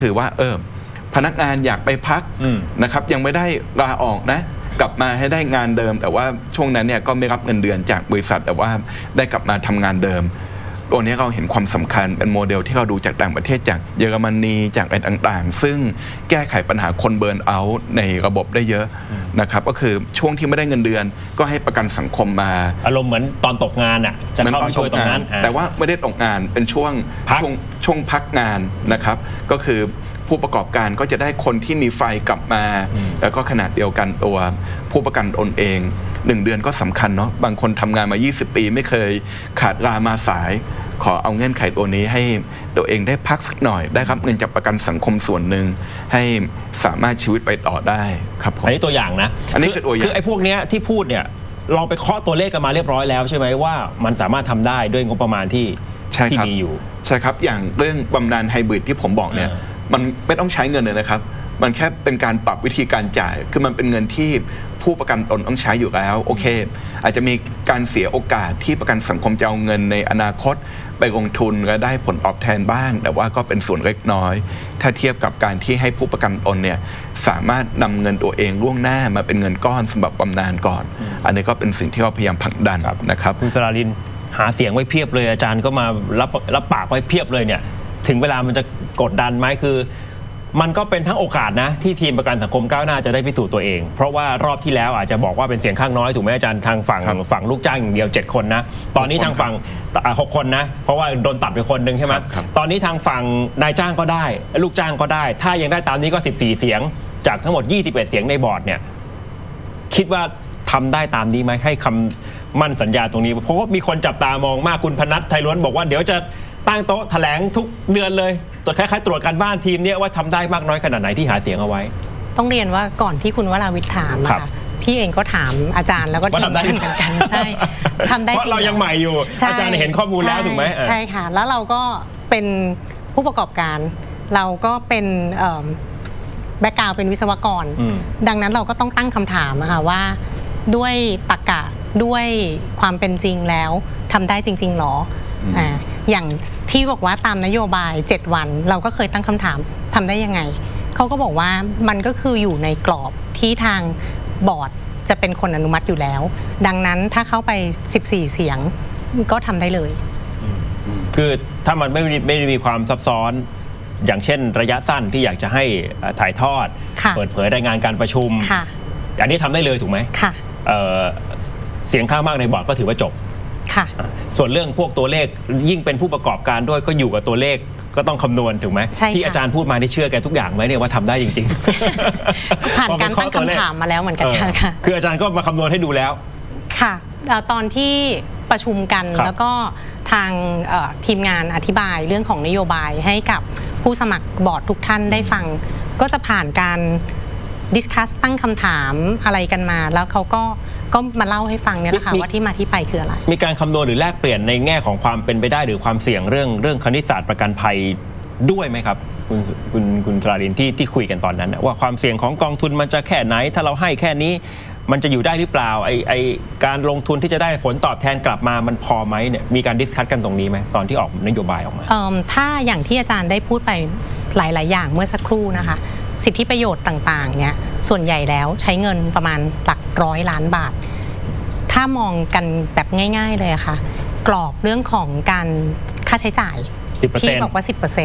คือว่าพนักงานอยากไปพักนะครับยังไม่ได้ลาออกนะกลับมาให้ได้งานเดิมแต่ว่าช่วงนั้นเนี่ยก็ไม่รับเงินเดือนจากบริษัทแต่ว่าได้กลับมาทำงานเดิมตัวนี้เราเห็นความสำคัญเป็นโมเดลที่เราดูจากต่างประเทศจากเยอรมนีจากอะไรต่างๆซึ่งแก้ไขปัญหาคนเบิร์นเอาท์ในระบบได้เยอะนะครับก็คือช่วงที่ไม่ได้เงินเดือนก็ให้ประกันสังคมมาอารมณ์เหมือนตอนตกงานอ่ะจะเข้าไปช่วยตรงนั้นแต่ว่าไม่ได้ตกงานเป็นช่วงพักงานนะครับก็คือผู้ประกอบการก็จะได้คนที่มีไฟกลับมาแล้วก็ขนาดเดียวกันตัวผู้ประกันตนเอง1 เดือนก็สำคัญเนาะบางคนทำงานมา20 ปีไม่เคยขาดลามาสายขอเอาเงื่อนไขตัวนี้ให้ตัวเองได้พักสักหน่อยได้ครับเงินจากประกันสังคมส่วนหนึ่งให้สามารถชีวิตไปต่อได้ครับผมอันนี้ตัวอย่างนะอันนี้คือตัวอย่างคือไอ้พวกเนี้ยที่พูดเนี่ยเราไปเคาะตัวเลขกันมาเรียบร้อยแล้วใช่ไหมว่ามันสามารถทำได้ด้วยงบประมาณที่มีอยู่ใช่ครับอย่างเรื่องบำนาญไฮบริดที่ผมบอกเนี่ยมันไม่ต้องใช้เงินเลยนะครับมันแค่เป็นการปรับวิธีการจ่ายคือมันเป็นเงินที่ผู้ประกันตนต้องใช้อยู่แล้วโอเคอาจจะมีการเสียโอกาสที่ประกันสังคมจะเอาเงินในอนาคตไปลงทุนและได้ผลตอบแทนบ้างแต่ว่าก็เป็นส่วนเล็กน้อยถ้าเทียบกับการที่ให้ผู้ประกันตนเนี่ยสามารถนำเงินตัวเองล่วงหน้ามาเป็นเงินก้อนสำหรับบำนาญก่อนอันนี้ก็เป็นสิ่งที่เราพยายามผลักดันนะครับคุณสราลินหาเสียงไว้เพียบเลยอาจารย์ก็มารับปากไว้เพียบเลยเนี่ยถึงเวลามันจะกดดันไหมคือมันก็เป็นทั้งโอกาสนะที่ทีมประกันสังคมก้าวหน้าจะได้พิสูจน์ตัวเองเพราะว่ารอบที่แล้วอาจจะบอกว่าเป็นเสียงข้างน้อยถูกไหมอาจารย์ทางฝั่งลูกจ้างอย่างเดียว7 คนนะตอนนี้ทางฝั่ง6 คนนะเพราะว่าโดนตัดไปคนหนึ่งใช่ไหมตอนนี้ทางฝั่งนายจ้างก็ได้ลูกจ้างก็ได้ถ้ายังได้ตามนี้ก็14 เสียงจากทั้งหมด21 เสียงในบอร์ดเนี่ยคิดว่าทำได้ตามนี้ไหมให้คำมั่นสัญญาตรงนี้เพราะว่ามีคนจับตามองมากคุณพนัทไทยล้วนบอกว่าเดี๋ยวจะตั้งโต๊ะแถลงทุกเดือนเลยตัวคล้ายๆตรวจการบ้านทีมเนี่ยว่าทำได้มากน้อยขนาดไหนที่หาเสียงเอาไว้ต้องเรียนว่าก่อนที่คุณวราวิทย์ถามค่ะพี่เองก็ถามอาจารย์แล้วก็ทีมเหมือนกันใช่ทำได้จริงเพราะเรายังใหม่อยู่อาจารย์เห็นข้อมูลแล้วถูกไหมใช่ค่ะแล้วเราก็เป็นผู้ประกอบการเราก็เป็นแบ็คกราวด์เป็นวิศวกรดังนั้นเราก็ต้องตั้งคำถามค่ะว่าด้วยตรรกะด้วยความเป็นจริงแล้วทำได้จริงๆหรออย่างที่บอกว่าตามนโยบาย7 วันเราก็เคยตั้งคำถามทำได้ยังไงเขาก็บอกว่ามันก็คืออยู่ในกรอบที่ทางบอร์ดจะเป็นคนอนุมัติอยู่แล้วดังนั้นถ้าเข้าไป14 เสียงก็ทำได้เลยคือถ้ามันไม่ได้มีความซับซ้อนอย่างเช่นระยะสั้นที่อยากจะให้ถ่ายทอดเปิดเผยรายงานการประชุมอันนี้ทำได้เลยถูกไหมค่ะเสียงข้างมากในบอร์ดก็ถือว่าจบค่ะส่วนเรื่องพวกตัวเลขยิ่งเป็นผู้ประกอบการด้วยก็อยู่กับตัวเลขก็ต้องคำนวณถูกไหมที่อาจารย์พูดมาได้เชื่อแกทุกอย่างไหมเนี่ยว่าทำได้จริงๆผ่านการตั้งคำถามมาแล้วเหมือนกันค่ะคืออาจารย์ก็มาคำนวณให้ดูแล้วค่ะตอนที่ประชุมกันแล้วก็ทางทีมงานอธิบายเรื่องของนโยบายให้กับผู้สมัครบอร์ดทุกท่านได้ฟังก็จะผ่านการดิสคัสตั้งคำถามอะไรกันมาแล้วเขาก็มาเล่าให้ฟังเนี่ยนะคะว่าที่มาที่ไปคืออะไรมีการคำนวณหรือแลกเปลี่ยนในแง่ของความเป็นไปได้หรือความเสี่ยงเรื่องคณิตศาสตร์ประกันภัยด้วยไหมครับคุณธรารินที่คุยกันตอนนั้นว่าความเสี่ยงของกองทุนมันจะแค่ไหนถ้าเราให้แค่นี้มันจะอยู่ได้หรือเปล่าไอการลงทุนที่จะได้ผลตอบแทนกลับมามันพอไหมเนี่ยมีการดิสคัสกันตรงนี้ไหมตอนที่ออกนโยบายออกมาถ้าอย่างที่อาจารย์ได้พูดไปหลายๆอย่างเมื่อสักครู่นะคะสิทธิประโยชน์ต่างๆเนี่ยส่วนใหญ่แล้วใช้เงินประมาณหลัก100 ล้านบาทถ้ามองกันแบบง่ายๆเลยค่ะกรอบเรื่องของการค่าใช้จ่ายที่บอกว่า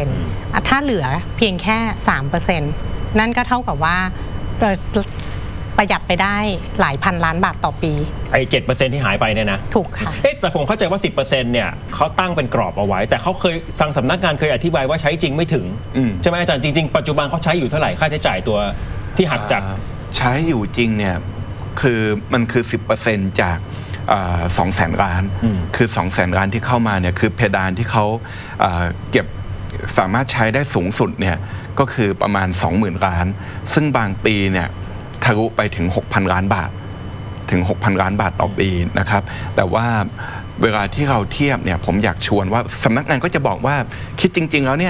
10% ถ้าเหลือเพียงแค่ 3% นั่นก็เท่ากับว่าประหยัดไปได้หลายพันล้านบาทต่อปีไอ้ 7% ที่หายไปเนี่ยนะถูกค่ะแต่ผมเข้าใจว่า 10% เนี่ยเขาตั้งเป็นกรอบเอาไว้แต่เขาเคยทางสำนักงานเคยอธิบายว่าใช้จริงไม่ถึงใช่ไหมอาจารย์จริงๆปัจจุบันเขาใช้อยู่เท่าไหร่ค่าใช้จ่ายตัวที่หักจากใช้อยู่จริงเนี่ยคือมันคือ 10% จาก200,000 ล้านคือ200,000 ล้านที่เข้ามาเนี่ยคือเพดานที่เขาเก็บสามารถใช้ได้สูงสุดเนี่ยก็คือประมาณ 20,000 ล้านซึ่งบางปีเนี่ยทะลุไปถึง 6,000 ล้านบาทถึง 6,000 ล้านบาทต่อปีนะครับแต่ว่าเวลาที่เราเทียบเนี่ยผมอยากชวนว่าสำนักงานก็จะบอกว่าคิดจริงๆแล้วเนี่ย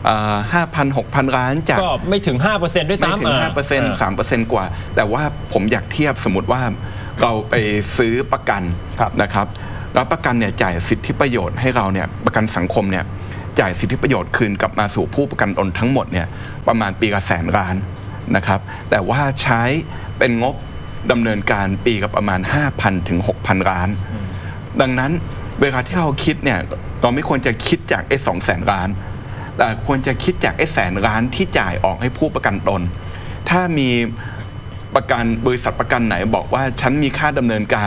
5,000 6,000 ล้านจากก็ไม่ถึง 5% ด้วยซ้ำไม่ถึง 5% 3% กว่าแต่ว่าผมอยากเทียบสมมติว่าเราไปซื้อประกันนะครับแล้วประกันเนี่ยจ่ายสิทธิประโยชน์ให้เราเนี่ยประกันสังคมเนี่ยจ่ายสิทธิประโยชน์คืนกลับมาสู่ผู้ประกันตนทั้งหมดเนี่ยประมาณปีละ100,000 ล้านนะครับแต่ว่าใช้เป็นงบดำเนินการปีกับประมาณ 5,000 ถึง 6,000 ล้านดังนั้นเวลาที่เราคิดเนี่ยเราไม่ควรจะคิดจากไอ้200,000 ล้านแต่ควรจะคิดจากไอ้100,000 ล้านที่จ่ายออกให้ผู้ประกันตนถ้ามีประกันบริษัทประกันไหนบอกว่าฉันมีค่าดำเนินการ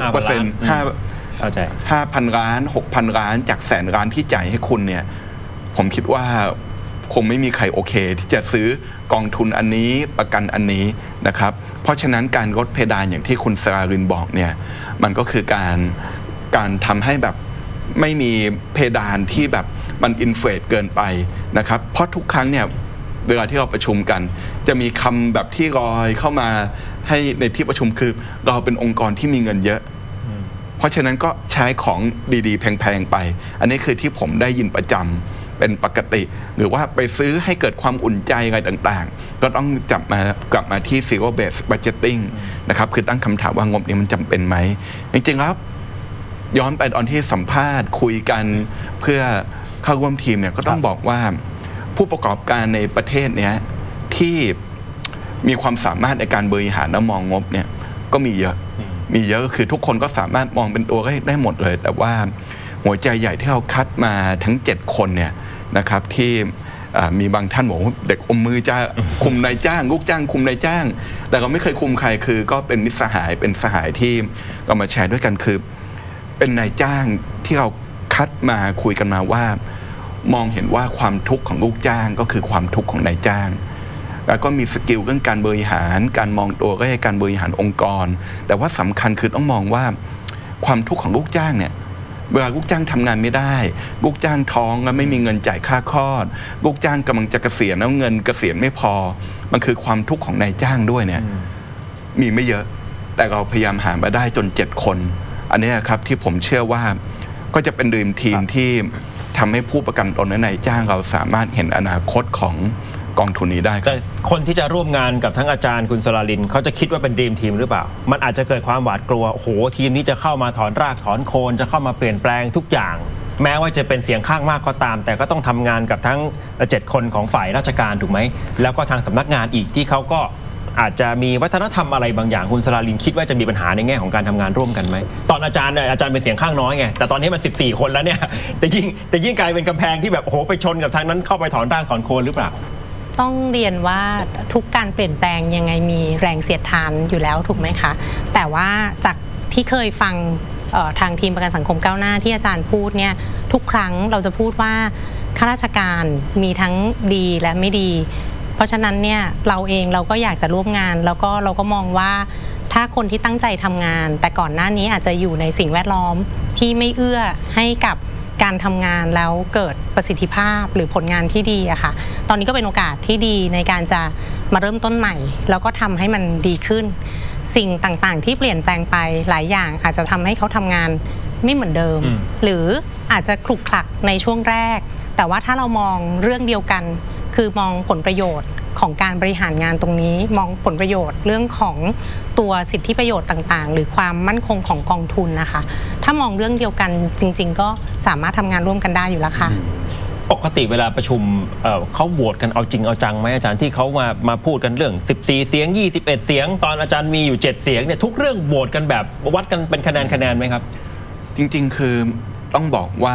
5,000 ล้าน 6,000 ล้านจาก100,000 ล้านที่จ่ายให้คุณเนี่ยผมคิดว่าคงไม่มีใครโอเคที่จะซื้อกองทุนอันนี้ประกันอันนี้นะครับเพราะฉะนั้นการลดเพดานอย่างที่คุณสรารินบอกเนี่ยมันก็คือการทำให้แบบไม่มีเพดานที่แบบมันอินเฟลตเกินไปนะครับเพราะทุกครั้งเนี่ยเวลาที่เราประชุมกันจะมีคำแบบที่ลอยเข้ามาให้ในที่ประชุมคือเราเป็นองค์กรที่มีเงินเยอะเพราะฉะนั้นก็ใช้ของดีๆแพงๆไปอันนี้คือที่ผมได้ยินประจำเป็นปกติหรือว่าไปซื้อให้เกิดความอุ่นใจอะไรต่างๆก็ต้องกลับมาที่ zero based budgeting นะครับคือตั้งคำถามว่างบนี้มันจำเป็นไหมจริงๆแล้วย้อนไปตอนที่สัมภาษณ์คุยกันเพื่อเข้าร่วมทีมเนี่ยก็ต้องบอกว่าผู้ประกอบการในประเทศเนี้ยที่มีความสามารถในการบริหารและมองงบเนี่ยก็มีเยอะก็คือทุกคนก็สามารถมองเป็นตัวได้หมดเลยแต่ว่าหัวใจใหญ่ที่เราคัดมาทั้ง7คนเนี่ยนะครับที่มีบางท่านบอกว่าเด็กอมมือจะคุมนายจ้างลูกจ้างคุมนายจ้างแต่เราไม่เคยคุมใครคือก็เป็นมิตรสหายเป็นสหายที่เรามาแชร์ด้วยกันคือเป็นนายจ้างที่เราคัดมาคุยกันมาว่ามองเห็นว่าความทุกข์ของลูกจ้างก็คือความทุกข์ของนายจ้างแล้วก็มีสกิลเรื่องการบริหารการมองตัวเลขการบริหารองค์กรแต่ว่าสำคัญคือต้องมองว่าความทุกข์ของลูกจ้างเนี่ยเวลาลูกจ้างทำงานไม่ได้ลูกจ้างท้องแล้วไม่มีเงินจ่ายค่าคลอดลูกจ้างกำลังจะเกษียณแล้วเงินเกษียณไม่พอมันคือความทุกข์ของนายจ้างด้วยเนี่ยมีไม่เยอะแต่เราพยายามหามาได้จน7คนอันนี้ครับที่ผมเชื่อว่าก็จะเป็นดีมทีมที่ทำให้ผู้ประกันตนและนายจ้างเราสามารถเห็นอนาคตของกองทุนนี้ได้แต่คนที่จะร่วมงานกับทั้งอาจารย์คุณสรารินเขาจะคิดว่าเป็นดีมทีมหรือเปล่ามันอาจจะเกิดความหวาดกลัวโอ้โหทีมนี้จะเข้ามาถอนรากถอนโคนจะเข้ามาเปลี่ยนแปลงทุกอย่างแม้ว่าจะเป็นเสียงข้างมากก็ตามแต่ก็ต้องทำงานกับทั้ง7คนของฝ่ายราชการถูกไหมแล้วก็ทางสำนักงานอีกที่เขาก็อาจจะมีวัฒนธรรมอะไรบางอย่างคุณสรารินคิดว่าจะมีปัญหาในแง่ของการทำงานร่วมกันไหมตอนอาจารย์เป็นเสียงข้างน้อยไงแต่ตอนนี้มัน14คนแล้วเนี่ยแต่ยิ่งกลายเป็นกำแพงที่แบบโอ้โหไปชนกับทางนั้นเข้าไปถอนรากถอนโคนหรือเปล่าต้องเรียนว่าทุกการเปลี่ยนแปลงยังไงมีแรงเสียดทานอยู่แล้วถูกไหมคะแต่ว่าจากที่เคยฟังทางทีมประกันสังคมก้าวหน้าที่อาจารย์พูดเนี่ยทุกครั้งเราจะพูดว่าข้าราชการมีทั้งดีและไม่ดีเพราะฉะนั้นเนี่ยเราก็อยากจะร่วมงานแล้วก็เราก็มองว่าถ้าคนที่ตั้งใจทำงานแต่ก่อนหน้านี้อาจจะอยู่ในสิ่งแวดล้อมที่ไม่เอื้อให้กับการทำงานแล้วเกิดประสิทธิภาพหรือผลงานที่ดีอะค่ะตอนนี้ก็เป็นโอกาสที่ดีในการจะมาเริ่มต้นใหม่แล้วก็ทำให้มันดีขึ้นสิ่งต่างๆที่เปลี่ยนแปลงไปหลายอย่างอาจจะทำให้เขาทำงานไม่เหมือนเดิมหรืออาจจะคลุกคลักในช่วงแรกแต่ว่าถ้าเรามองเรื่องเดียวกันคือมองผลประโยชน์ของการบริหารงานตรงนี้มองผลประโยชน์เรื่องของตัวสิทธิประโยชน์ต่างๆหรือความมั่นคงของกองทุนนะคะถ้ามองเรื่องเดียวกันจริงๆก็สามารถทำงานร่วมกันได้อยู่แล้วค่ะปกติเวลาประชุมเขาโหวตกันเอาจริงเอาจังไหมอาจารย์ที่เขามาพูดกันเรื่อง14เสียง21เสียงตอนอาจารย์มีอยู่7เสียงเนี่ยทุกเรื่องโหวตกันแบบวัดกันเป็นคะแนนไหมครับจริงๆคือต้องบอกว่า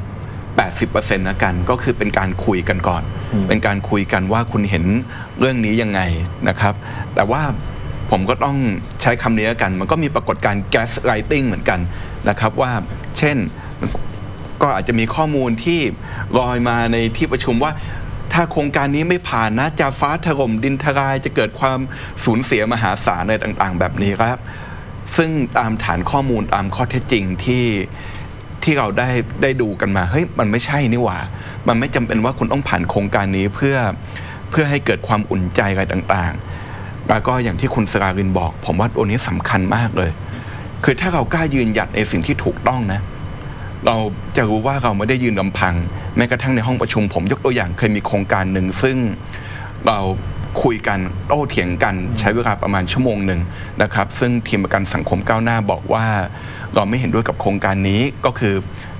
80%นะกันก็คือเป็นการคุยกันก่อนเป็นการคุยกันว่าคุณเห็นเรื่องนี้ยังไงนะครับแต่ว่าผมก็ต้องใช้คำนี้กันมันก็มีปรากฏการณ์ gaslighting เหมือนกันนะครับว่าเช่นก็อาจจะมีข้อมูลที่ลอยมาในที่ประชุมว่าถ้าโครงการนี้ไม่ผ่านนะจะฟ้าถล่มดินทรายจะเกิดความสูญเสียมหาศาลอะไรต่างๆแบบนี้ครับซึ่งตามฐานข้อมูลตามข้อเท็จจริงที่เราได้ดูกันมาเฮ้ยมันไม่ใช่นี่หว่ามันไม่จำเป็นว่าคุณต้องผ่านโครงการนี้เพื่อให้เกิดความอุ่นใจอะไรต่างๆแล้วก็อย่างที่คุณสรารินบอกผมว่าตัวนี้สำคัญมากเลยคือถ้าเรากล้ายืนหยัดในสิ่งที่ถูกต้องนะเราจะรู้ว่าเราไม่ได้ยืนลำพังแม้กระทั่งในห้องประชุมผมยกตัวอย่างเคยมีโครงการหนึ่งซึ่งเราคุยกันโต้เถียงกันใช้เวลาประมาณชั่วโมงหนึ่งนะครับซึ่งทีมประกันสังคมก้าวหน้าบอกว่าเราไม่เห็นด้วยกับโครงการนี้ก็คือ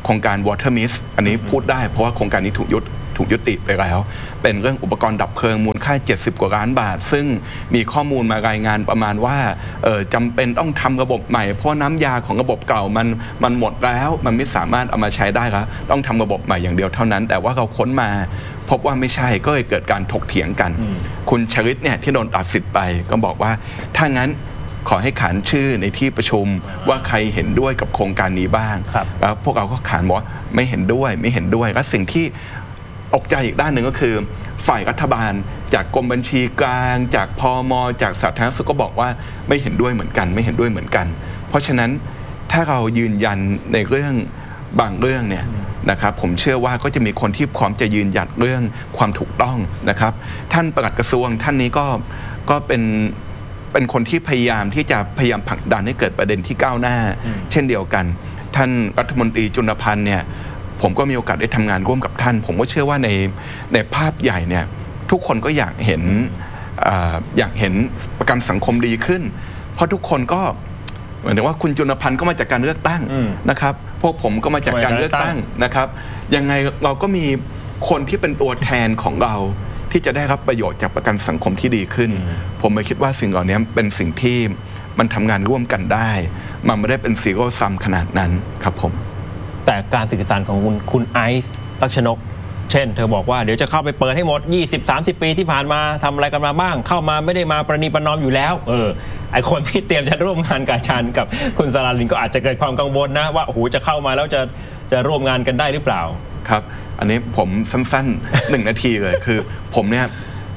โครงการ Water Mist อันนี้พูดได้เพราะว่าโครงการนี้ถูกยุติไปแล้วเป็นเรื่องอุปกรณ์ดับเพลิงมูลค่า70 กว่าล้านบาทซึ่งมีข้อมูลมารายงานประมาณว่าจำเป็นต้องทำระบบใหม่เพราะน้ำยาของระบบเก่ามันหมดแล้วมันไม่สามารถเอามาใช้ได้แล้วต้องทำระบบใหม่อย่างเดียวเท่านั้นแต่ว่าเราค้นมาพบว่าไม่ใช่ก็เลยเกิดการถกเถียงกันคุณชริตเนี่ยที่โดนตัดสิทธิ์ไปก็บอกว่าถ้างั้นขอให้ขานชื่อในที่ประชุมว่าใครเห็นด้วยกับโครงการนี้บ้างแล้วพวกเราก็ขานบอกไม่เห็นด้วยและสิ่งที่ตกใจอีกด้านหนึ่งก็คือฝ่ายรัฐบาลจากกรมบัญชีกลางจากพม.จากสาธารณสุขก็บอกว่าไม่เห็นด้วยเหมือนกันเพราะฉะนั้นถ้าเรายืนยันในเรื่องบางเรื่องเนี่ยนะครับผมเชื่อว่าก็จะมีคนที่พร้อมจะยืนหยัดเรื่องความถูกต้องนะครับท่านปลัดกระทรวงท่านนี้ก็เป็นคนที่พยายามผลักดันให้เกิดประเด็นที่ก้าวหน้าเช่นเดียวกันท่านรัฐมนตรีจุลพันธ์เนี่ยผมก็มีโอกาสได้ทำงานร่วมกับท่านผมก็เชื่อว่าในภาพใหญ่เนี่ยทุกคนก็อยากเห็นประกันสังคมดีขึ้นเพราะทุกคนก็เหมือนว่าคุณจุลพันธ์ก็มาจากการเลือกตั้งนะครับพวกผมก็มาจากการเลือกตั้งนะครับยังไงเราก็มีคนที่เป็นตัวแทนของเราที่จะได้รับประโยชน์จากประกันสังคมที่ดีขึ้นผมไม่คิดว่าสิ่งเหล่านี้เป็นสิ่งที่มันทำงานร่วมกันได้มันไม่ได้เป็นซีโร่ซัมขนาดนั้นครับผมแต่การสื่อสารของคุณไอซ์ลักษณกเช่นเธอบอกว่าเดี๋ยวจะเข้าไปเปิดให้หมด 20-30 ปีที่ผ่านมาทำอะไรกันมาบ้างเข้ามาไม่ได้มาประนีประนอมอยู่แล้วไอคนที่เตรียมจะร่วมงานกับอาจารย์กับคุณสราลินก็อาจจะเกิดความกังวลนะว่าโอ้โหจะเข้ามาแล้วจะร่วมงานกันได้หรือเปล่าครับอันนี้ผมสั้นๆ 1 นาทีเลยคือผมเนี่ย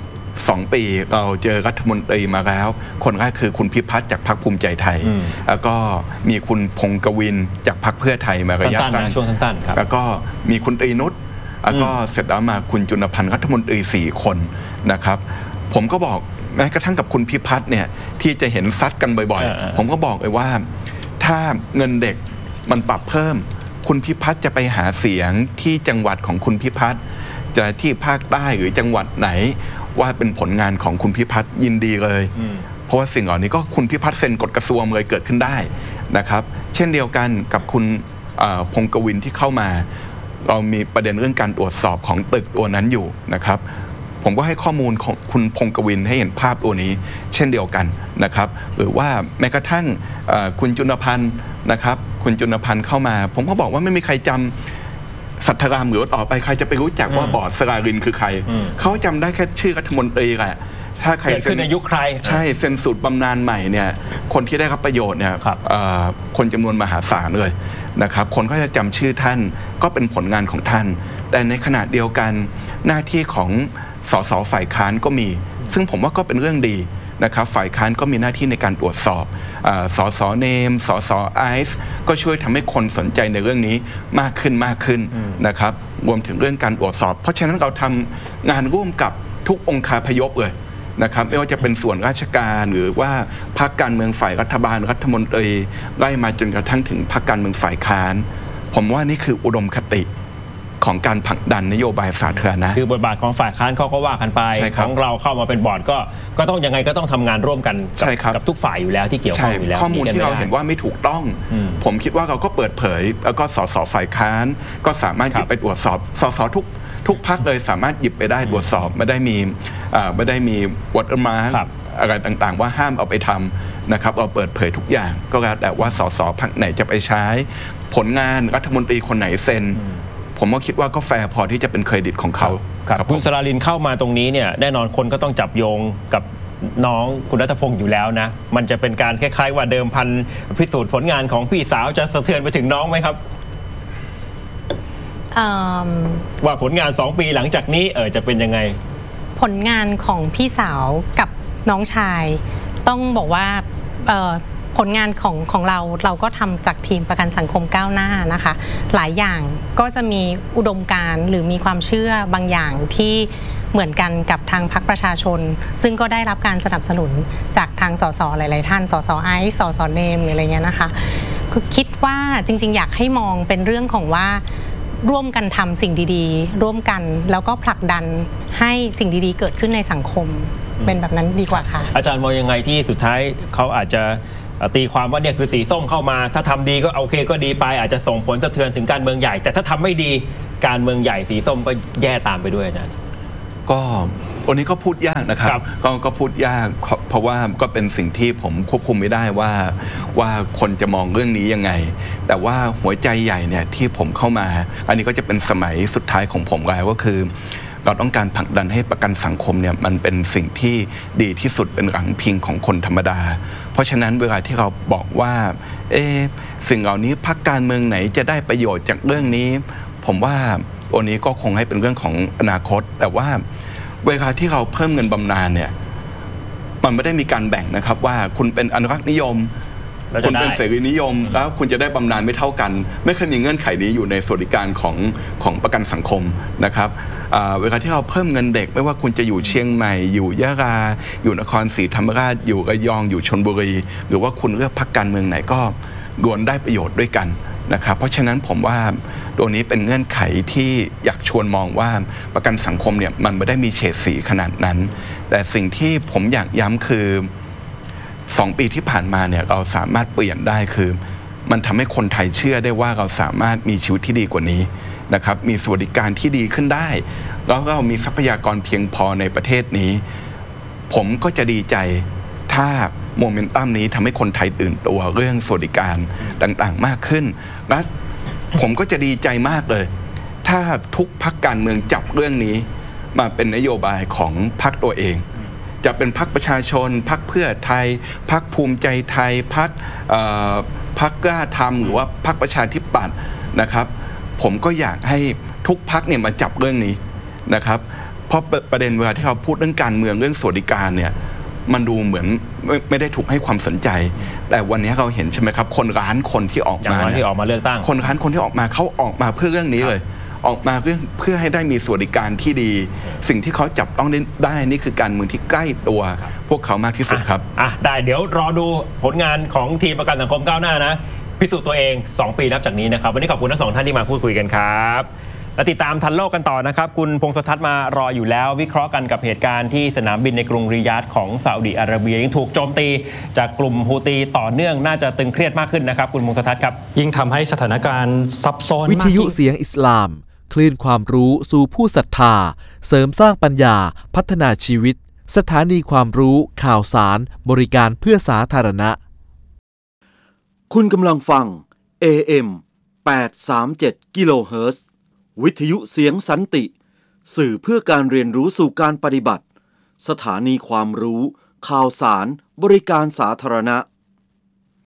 2 ปีเราเจอรัฐมนตรีมาแล้วคนแรกคือคุณพิพัฒน์จากพรรคภูมิใจไทยแล้วก็มีคุณพงศ์กวินจากพรรคเพื่อไทยมาระยะสั้นช่วงสั้นๆครับแล้วก็มีคุณตรีนุชแล้วก็เสร็จแล้วมาคุณจุลพันธ์รัฐมนตรี4 คนนะครับผมก็บอกแม้กระทั่งกับคุณพิพัฒน์เนี่ยที่จะเห็นซัดกันบ่อยๆผมก็บอกเลยว่าถ้าเงินเด็กมันปรับเพิ่มคุณพิพัฒน์จะไปหาเสียงที่จังหวัดของคุณพิพัฒน์จะที่ภาคใต้หรือจังหวัดไหนว่าเป็นผลงานของคุณพิพัฒน์ยินดีเลยเพราะว่าสิ่งเหล่านี้ก็คุณพิพัฒน์เซ็นกฎกระทรวงเลยเกิดขึ้นได้นะครับเช่นเดียวกันกับคุณพงศ์กวินที่เข้ามาเรามีประเด็นเรื่องการตรวจสอบของตึกตัวนั้นอยู่นะครับผมก็ให้ข้อมูลของคุณพงศ์กวินให้เห็นภาพตัวนี้เช่นเดียวกันนะครับหรือว่าแม้กระทั่งคุณจุลพันธ์นะครับคุณจุลพันธ์เข้ามาผมก็บอกว่าไม่มีใครจำสัทธารามหรือต่อไปใครจะไปรู้จักว่าบอร์ดสราลินคือใครเขาจำได้แค่ชื่อรัฐมนตรีแหละถ้าใครเซ็นในยุคใครใช่เซ็นสูตรบำนาญใหม่เนี่ยคนที่ได้รับประโยชน์เนี่ยคนจำนวนมหาศาลเลยนะครับคนก็จะจำชื่อท่านก็เป็นผลงานของท่านแต่ในขณะเดียวกันหน้าที่ของสสฝ่ายค้านก็มีซึ่งผมว่าก็เป็นเรื่องดีนะครับฝ่ายค้านก็มีหน้าที่ในการตรวจสอบสสเนมสสไอซ์ก็ช่วยทำให้คนสนใจในเรื่องนี้มากขึ้นนะครับรวมถึงเรื่องการตรวจสอบเพราะฉะนั้นเราทำงานร่วมกับทุกองค์คาพยพเลยนะครับไม่ว่าจะเป็นส่วนราชการหรือว่าพรรคการเมืองฝ่ายรัฐบาลรัฐมนตรีไล่มาจนกระทั่งถึงพรรคการเมืองฝ่ายค้านผมว่านี่คืออุดมคติของการผลักดันนโยบายสาธารณะคือบทบาทของฝ่ายค้านเขาก็ว่ากันไปของเราเข้ามาเป็นบอร์ดก็ต้องยังไงก็ต้องทำงานร่วมกันกับทุกฝ่ายอยู่แล้วที่เกี่ยวข้องอยู่แล้วข้อมูลที่เราเห็นว่าไม่ถูกต้องผมคิดว่าเราก็เปิดเผยแล้วก็สสฝ่ายค้านก็สามารถหยิบไปตรวจสอบสสทุกพรรคเลยสามารถหยิบไปได้ตรวจสอบไม่ได้มีวอเตอร์มาร์กอะไรต่างๆว่าห้ามเอาไปทำนะครับเราเปิดเผยทุกอย่างก็แล้วแต่ว่าสสพรรคไหนจะไปใช้ผลงานรัฐมนตรีคนไหนเซ็นผมก็คิดว่าก็แฟร์พอที่จะเป็นเครดิตของเขาคุณสราลินเข้ามาตรงนี้เนี่ยแน่นอนคนก็ต้องจับโยงกับน้องคุณรัฐพงศ์อยู่แล้วนะมันจะเป็นการคล้ายๆว่าเดิมพันพิสูจน์ผลงานของพี่สาวจะสะเทือนไปถึงน้องไหมครับว่าผลงาน2 ปีหลังจากนี้จะเป็นยังไงผลงานของพี่สาวกับน้องชายต้องบอกว่าผลงานของเราก็ทำจากทีมประกันสังคมก้าวหน้านะคะหลายอย่างก็จะมีอุดมการณ์หรือมีความเชื่อบางอย่างที่เหมือนกันกับทางพรรคประชาชนซึ่งก็ได้รับการสนับสนุนจากทางสสหลายๆท่านสสไอซ์สสเนมหรืออะไรเงี้ยนะคะคือคิดว่าจริงๆอยากให้มองเป็นเรื่องของว่าร่วมกันทำสิ่งดีๆร่วมกันแล้วก็ผลักดันให้สิ่งดีๆเกิดขึ้นในสังคมเป็นแบบนั้นดีกว่าค่ะอาจารย์มองยังไงที่สุดท้ายเขาอาจจะตีความว่าเนี่ยคือสีส้มเข้ามาถ้าทำดีก็โอเคก็ดีไปอาจจะส่งผลสะเทือนถึงการเมืองใหญ่แต่ถ้าทำไม่ดีการเมืองใหญ่สีส้มก็แย่ตามไปด้วยนะก็วันนี้ก็พูดยากนะครับก็พูดยากเพราะว่าก็เป็นสิ่งที่ผมควบคุมไม่ได้ว่าคนจะมองเรื่องนี้ยังไงแต่ว่าหัวใจใหญ่เนี่ยที่ผมเข้ามาอันนี้ก็จะเป็นสมัยสุดท้ายของผมแล้วก็คือเราต้องการผลักดันให้ประกันสังคมเนี่ยมันเป็นสิ่งที่ดีที่สุดเป็นหลังพิงของคนธรรมดาเพราะฉะนั้นเวลาที่เราบอกว่าสิ่งเหล่านี้พรรคการเมืองไหนจะได้ประโยชน์จากเรื่องนี้ผมว่าวันนี้ก็คงให้เป็นเรื่องของอนาคตแต่ว่าเวลาที่เราเพิ่มเงินบำนาญเนี่ยมันไม่ได้มีการแบ่งนะครับว่าคุณเป็นอนุรักษ์นิยมคุณเป็นเสรีนิยมแล้วคุณจะได้บำนาญไม่เท่ากันไม่เคยมีเงื่อนไขนี้อยู่ในสวัสดิการของประกันสังคมนะครับเวลาที่เราเพิ่มเงินเด็กไม่ว่าคุณจะอยู่เชียงใหม่อยู่ยะลาอยู่นครศรีธรรมราชอยู่ระยองอยู่ชลบุรีหรือว่าคุณเลือกพรรคการเมืองไหนก็ล้วนได้ประโยชน์ด้วยกันนะครับเพราะฉะนั้นผมว่าตัวนี้เป็นเงื่อนไขที่อยากชวนมองว่าประกันสังคมเนี่ยมันไม่ได้มีเฉดสีขนาดนั้นแต่สิ่งที่ผมอยากย้ำคือ2 ปีที่ผ่านมาเนี่ยเราสามารถเปลี่ยนได้คือมันทำให้คนไทยเชื่อได้ว่าเราสามารถมีชีวิตที่ดีกว่านี้นะครับมีสวัสดิการที่ดีขึ้นได้แล้วก็มีทรัพยากรเพียงพอในประเทศนี้ผมก็จะดีใจถ้าโมเมนตัมนี้ทำให้คนไทยตื่นตัวเรื่องสวัสดิการต่างๆมากขึ้นและผมก็จะดีใจมากเลยถ้าทุกพรรคการเมืองจับเรื่องนี้มาเป็นนโยบายของพรรคตัวเองจะเป็นพรรคประชาชนพรรคเพื่อไทยพรรคภูมิใจไทยพรรคกล้าทำหรือว่าพรรคประชาธิปัตย์นะครับผมก็อยากให้ทุกพรรคเนี่ยมาจับเรื่องนี้นะครับเพราะประเด็นเวลาที่เราพูดเรื่องการเมืองเรื่องสวัสดิการเนี่ยมันดูเหมือนไม่ได้ถูกให้ความสนใจแต่วันนี้เราเห็นใช่ไหมครับคนล้านคนที่ออกมาที่ออกมาเลือกตั้งคนล้านคนที่ออกมาเขาออกมาเพื่อเรื่องนี้เลยออกมาเพื่อให้ได้มีสวัสดิการที่ดีสิ่งที่เขาจับต้องได้นี่คือการเมืองที่ใกล้ตัวพวกเขามากที่สุดครับได้เดี๋ยวรอดูผลงานของทีมประกันสังคมก้าวหน้านะพิสูจน์ตัวเอง2 ปีนับจากนี้นะครับวันนี้ขอบคุณทั้ง2ท่านที่มาพูดคุยกันครับและติดตามทันโลกกันต่อนะครับคุณพงศทัศน์มารออยู่แล้ววิเคราะห์กันกับเหตุการณ์ที่สนามบินในกรุงริยาดของซาอุดิอาระเบียยังถูกโจมตีจากกลุ่มฮูตีต่อเนื่องน่าจะตึงเครียดมากขึ้นนะครับคุณพงศทัศน์ครับยิ่งทำให้สถานการณ์ซับซ้อนวิทยุเสียงอิสลามคลื่นความรู้สู่ผู้ศรัทธาเสริมสร้างปัญญาพัฒนาชีวิตสถานีความรู้ข่าวสารบริการเพื่อสาธารณะคุณกำลังฟัง AM 837 กิโลเฮิรตซ์วิทยุเสียงสันติสื่อเพื่อการเรียนรู้สู่การปฏิบัติสถานีความรู้ข่าวสารบริการสาธารณะ